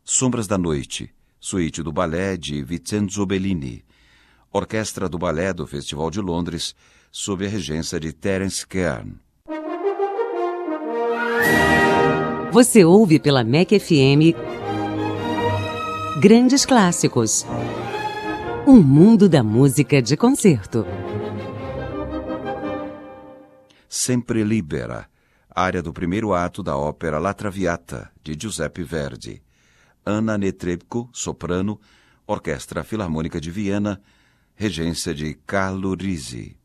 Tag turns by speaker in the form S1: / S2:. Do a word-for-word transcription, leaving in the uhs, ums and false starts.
S1: Sombras da Noite, suíte do balé de Vincenzo Bellini. Orquestra do Balé do Festival de Londres, sob a regência de Terence Kern.
S2: Você ouve pela M E C F M Grandes Clássicos. Um mundo da música de concerto.
S1: Sempre Libera, área do primeiro ato da ópera La Traviata, de Giuseppe Verdi. Anna Netrebko, soprano, Orquestra Filarmônica de Viena, regência de Carlo Risi.